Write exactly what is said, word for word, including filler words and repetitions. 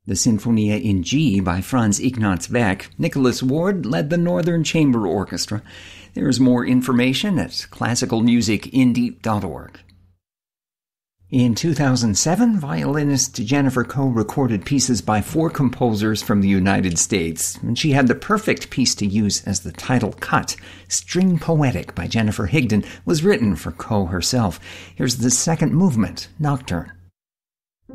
The Sinfonia in G by Franz Ignaz Beck. Nicholas Ward led the Northern Chamber Orchestra. There is more information at classical music indie dot org. In two thousand seven, violinist Jennifer Koh recorded pieces by four composers from the United States, and she had the perfect piece to use as the title cut. String Poetic by Jennifer Higdon was written for Koh herself. Here's the second movement, Nocturne.